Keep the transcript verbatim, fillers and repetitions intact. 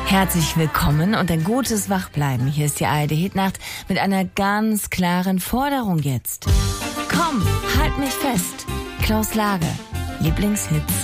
Herzlich willkommen und ein gutes Wachbleiben. Hier ist die A R D Hitnacht mit einer ganz klaren Forderung jetzt. Komm, halt mich fest. Klaus Lage, Lieblingshits